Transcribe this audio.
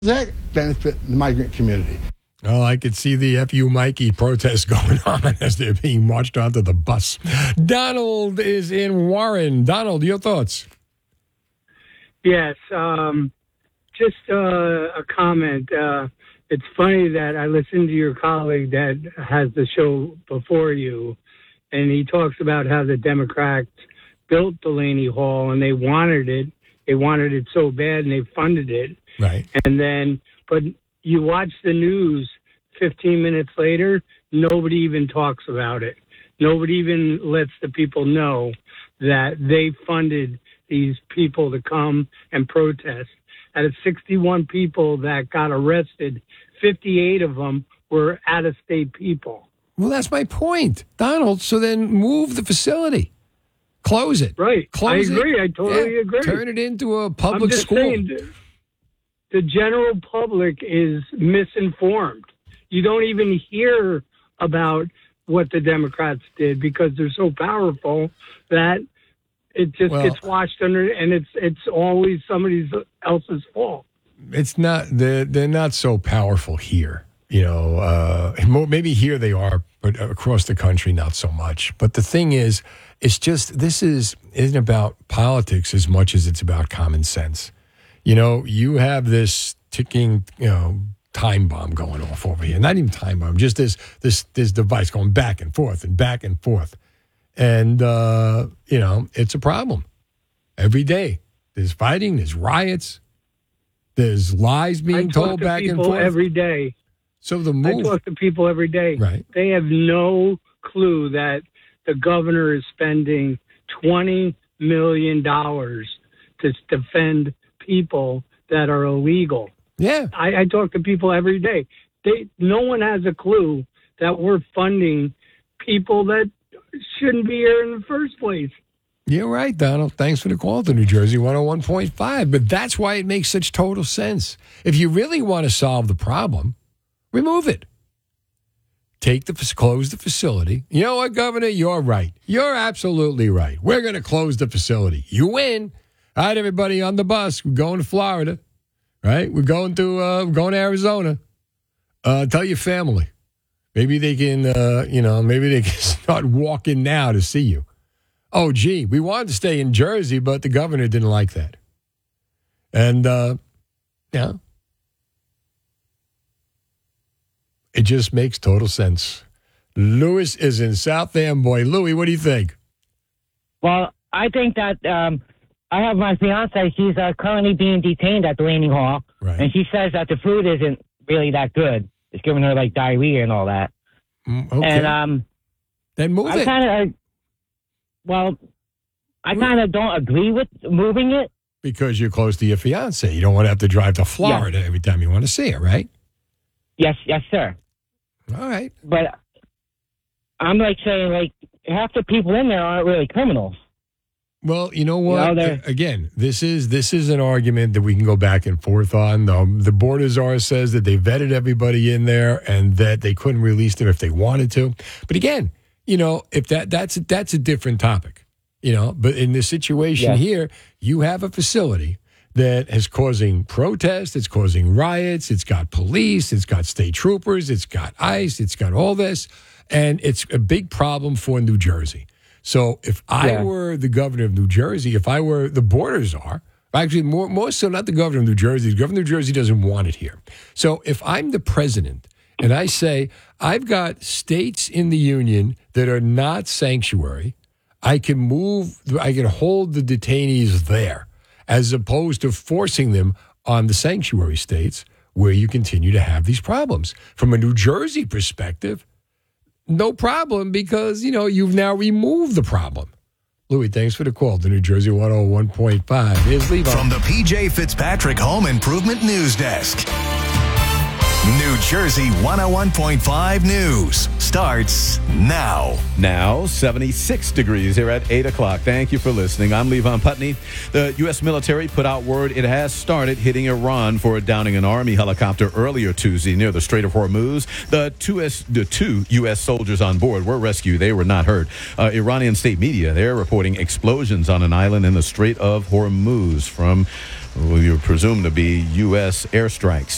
that benefit the migrant community? Oh, I could see the FU Mikey protests going on as they're being marched onto the bus. Donald is in Warren. Donald, your thoughts? Yes, just a comment. It's funny that I listened to your colleague that has the show before you, and he talks about how the Democrats built Delaney Hall and they wanted it. They wanted it so bad and they funded it. Right. And then, but you watch the news 15 minutes later, nobody even talks about it. Nobody even lets the people know that they funded these people to come and protest. Out of 61 people that got arrested, 58 of them were out-of-state people. Well, that's my point, Donald. So then move the facility. Close it. Right. Close I agree. I totally agree. Turn it into a public school. I'm just saying, the general public is misinformed. You don't even hear about what the Democrats did because they're so powerful that it just gets washed under, and it's always somebody else's fault. It's not. They're not so powerful here. You know, maybe here they are, but across the country, not so much. But the thing is, it's just isn't about politics as much as it's about common sense. You know, you have this ticking, time bomb going off over here. Not even time bomb, just this device going back and forth and back and forth. And, it's a problem. Every day. There's fighting, there's riots, there's lies being told back and forth. Every day. So the move. I talk to people every day. Right. They have no clue that the governor is spending $20 million to defend people that are illegal. Yeah. I talk to people every day. No one has a clue that we're funding people that shouldn't be here in the first place. You're right, Donald. Thanks for the call to New Jersey 101.5. But that's why it makes such total sense. If you really want to solve the problem, remove it. Close the facility. You know what, Governor? You're right. You're absolutely right. We're going to close the facility. You win. All right, everybody on the bus. We're going to Florida, right? We're going to Arizona. Tell your family. Maybe they can, maybe they can start walking now to see you. Oh, gee, we wanted to stay in Jersey, but the governor didn't like that. And, it just makes total sense. Louis is in South Amboy. Louis, what do you think? Well, I think that I have my fiance. She's currently being detained at Delaney Hall. Right. And she says that the food isn't really that good. It's giving her, like, diarrhea and all that. Okay. And then move it. I kind of don't agree with moving it. Because you're close to your fiance. You don't want to have to drive to Florida every time you want to see her, right? Yes, sir. All right. But I'm saying half the people in there aren't really criminals. Well, you know what? Again, this is an argument that we can go back and forth on. The Border Czar says that they vetted everybody in there and that they couldn't release them if they wanted to. But again, if that's a different topic. But in this situation here, you have a facility that is causing protests, it's causing riots, it's got police, it's got state troopers, it's got ICE, it's got all this, and it's a big problem for New Jersey. So if I were the governor of New Jersey, if I were the Border Czar, actually more so not the governor of New Jersey, the governor of New Jersey doesn't want it here. So if I'm the president and I say, I've got states in the union that are not sanctuary, I can hold the detainees there, as opposed to forcing them on the sanctuary states where you continue to have these problems. From a New Jersey perspective, no problem because, you've now removed the problem. Louis, thanks for the call to New Jersey 101.5. Here's Levon. From the P.J. Fitzpatrick Home Improvement News Desk. New Jersey 101.5 News starts now. Now, 76 degrees here at 8 o'clock. Thank you for listening. I'm Levon Putney. The U.S. military put out word it has started hitting Iran for downing an Army helicopter earlier Tuesday near the Strait of Hormuz. The two U.S. soldiers on board were rescued. They were not hurt. Iranian state media, they're reporting explosions on an island in the Strait of Hormuz from, you're presumed to be U.S. airstrikes.